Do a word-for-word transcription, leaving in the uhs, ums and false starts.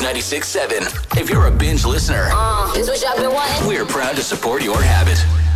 ninety-six point seven. If you're a binge listener, Uh, this what y'all been wanting? we're proud to support your habit.